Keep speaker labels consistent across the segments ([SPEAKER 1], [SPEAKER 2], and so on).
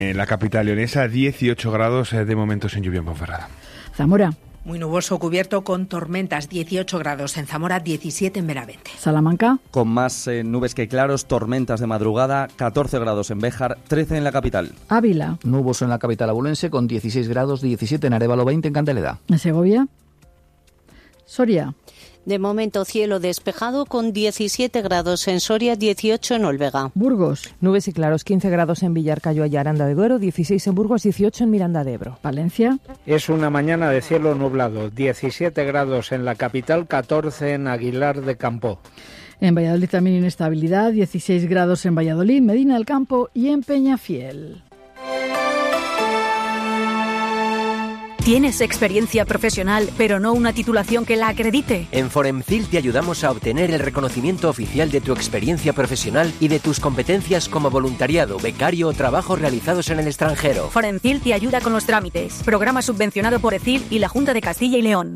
[SPEAKER 1] En la capital leonesa, 18 grados de momento sin lluvia en Ponferrada.
[SPEAKER 2] Zamora.
[SPEAKER 3] Muy nuboso, cubierto con tormentas, 18 grados en Zamora, 17 en Benavente.
[SPEAKER 2] Salamanca.
[SPEAKER 4] Con más nubes que claros, tormentas de madrugada, 14 grados en Béjar, 13 en la capital.
[SPEAKER 2] Ávila.
[SPEAKER 5] Nuboso en la capital abulense con 16 grados, 17 en Arévalo, 20 en Candeleda.
[SPEAKER 2] En Segovia. Soria.
[SPEAKER 6] De momento cielo despejado con 17 grados en Soria, 18 en Olvega.
[SPEAKER 2] Burgos.
[SPEAKER 7] Nubes y claros, 15 grados en Villarcayo y Aranda de Duero, 16 en Burgos, 18 en Miranda de Ebro.
[SPEAKER 2] Valencia.
[SPEAKER 8] Es una mañana de cielo nublado, 17 grados en la capital, 14 en Aguilar de Campo.
[SPEAKER 2] En Valladolid también inestabilidad, 16 grados en Valladolid, Medina del Campo y en Peñafiel.
[SPEAKER 9] ¿Tienes experiencia profesional, pero no una titulación que la acredite?
[SPEAKER 10] En Foremcil te ayudamos a obtener el reconocimiento oficial de tu experiencia profesional y de tus competencias como voluntariado, becario o trabajos realizados en el extranjero.
[SPEAKER 9] Foremcil te ayuda con los trámites. Programa subvencionado por ECIL y la Junta de Castilla y León.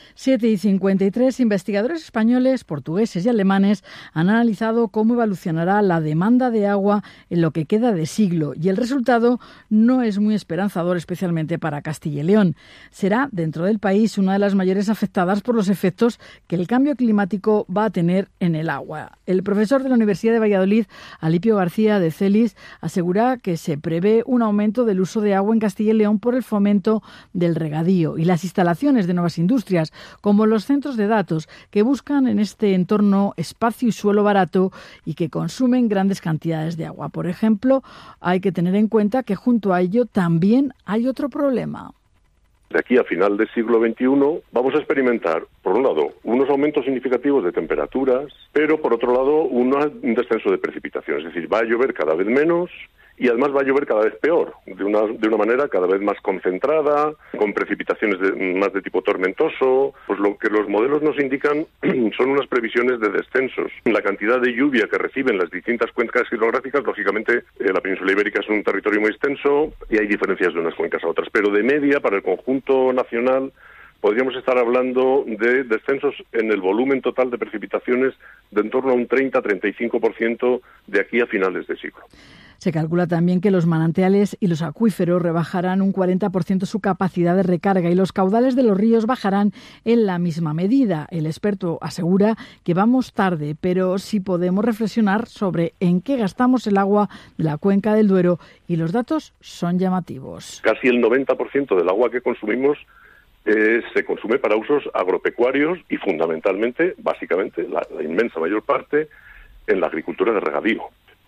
[SPEAKER 2] 7:53, investigadores españoles, portugueses y alemanes han analizado cómo evolucionará la demanda de agua en lo que queda de siglo y el resultado no es muy esperanzador, especialmente para Castilla y León. Será, dentro del país, una de las mayores afectadas por los efectos que el cambio climático va a tener en el agua. El profesor de la Universidad de Valladolid, Alipio García de Celis, asegura que se prevé un aumento del uso de agua en Castilla y León por el fomento del regadío y las instalaciones de nuevas industrias, como los centros de datos, que buscan en este entorno espacio y suelo barato y que consumen grandes cantidades de agua. Por ejemplo, hay que tener en cuenta que junto a ello también hay otro problema.
[SPEAKER 11] De aquí a final del siglo XXI vamos a experimentar, por un lado, unos aumentos significativos de temperaturas, pero por otro lado, un descenso de precipitaciones. Es decir, va a llover cada vez menos y además va a llover cada vez peor, de una manera cada vez más concentrada, con precipitaciones más de tipo tormentoso. Pues lo que los modelos nos indican son unas previsiones de descensos. La cantidad de lluvia que reciben las distintas cuencas hidrográficas, lógicamente, la península ibérica es un territorio muy extenso y hay diferencias de unas cuencas a otras, pero de media, para el conjunto nacional, podríamos estar hablando de descensos en el volumen total de precipitaciones de en torno a un 30-35% de aquí a finales de siglo.
[SPEAKER 2] Se calcula también que los manantiales y los acuíferos rebajarán un 40% su capacidad de recarga y los caudales de los ríos bajarán en la misma medida. El experto asegura que vamos tarde, pero sí podemos reflexionar sobre en qué gastamos el agua de la cuenca del Duero y los datos son llamativos.
[SPEAKER 11] Casi el 90% del agua que consumimos se consume para usos agropecuarios y fundamentalmente, básicamente, la inmensa mayor parte en la agricultura de regadío.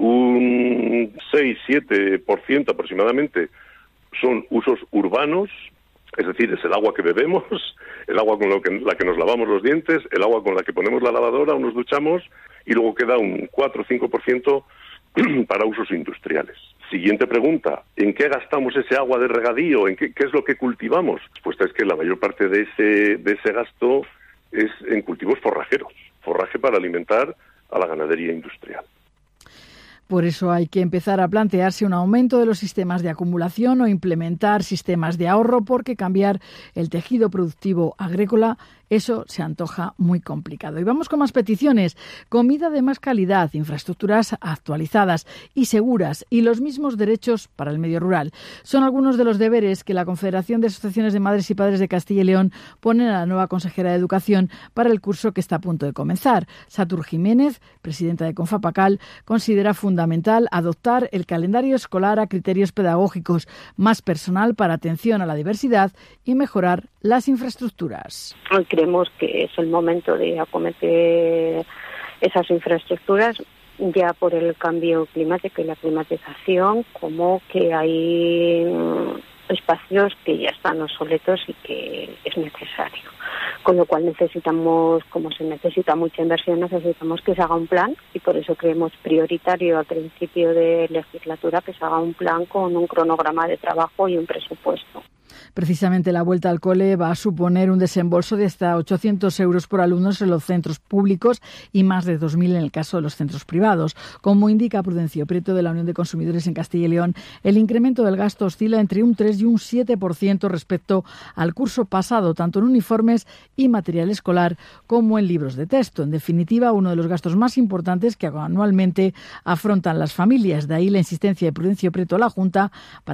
[SPEAKER 11] Un 6-7% aproximadamente son usos urbanos, es decir, es el agua que bebemos, el agua con la que nos lavamos los dientes, el agua con la que ponemos la lavadora o nos duchamos, y luego queda un 4-5% para usos industriales. Siguiente pregunta, ¿en qué gastamos ese agua de regadío? ¿En qué es lo que cultivamos? La respuesta es que la mayor parte de ese gasto es en cultivos forrajeros, forraje para alimentar a la ganadería industrial.
[SPEAKER 2] Por eso hay que empezar a plantearse un aumento de los sistemas de acumulación o implementar sistemas de ahorro, porque cambiar el tejido productivo agrícola, eso se antoja muy complicado. Y vamos con más peticiones. Comida de más calidad, infraestructuras actualizadas y seguras y los mismos derechos para el medio rural. Son algunos de los deberes que la Confederación de Asociaciones de Madres y Padres de Castilla y León pone a la nueva consejera de Educación para el curso que está a punto de comenzar. Satur Jiménez, presidenta de Confapacal, considera fundamental adoptar el calendario escolar a criterios pedagógicos, más personal para atención a la diversidad y mejorar las infraestructuras.
[SPEAKER 12] Creemos que es el momento de acometer esas infraestructuras ya por el cambio climático y la climatización, como que hay espacios que ya están obsoletos y que es necesario. Con lo cual necesitamos, como se necesita mucha inversión, necesitamos que se haga un plan y por eso creemos prioritario al principio de legislatura que se haga un plan con un cronograma de trabajo y un presupuesto.
[SPEAKER 2] Precisamente la vuelta al cole va a suponer un desembolso de hasta 800 euros por alumnos en los centros públicos y más de 2.000 en el caso de los centros privados. Como indica Prudencio Prieto de la Unión de Consumidores en Castilla y León, el incremento del gasto oscila entre un 3 y un 7% respecto al curso pasado, tanto en uniformes y material escolar como en libros de texto. En definitiva, uno de los gastos más importantes que anualmente afrontan las familias. De ahí la insistencia de Prudencio Prieto a la Junta para